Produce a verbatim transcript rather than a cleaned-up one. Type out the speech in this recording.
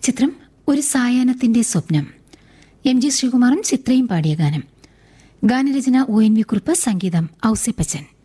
ചിത്രം ഒരു സായാഹ്നത്തിന്റെ സ്വപ്നം. എം ജി ശ്രീകുമാറും ചിത്രയും പാടിയ ഗാനം. ഗാനരചന ഒ എൻ വി കുറുപ്പ്, സംഗീതം ഔസേപ്പച്ചൻ.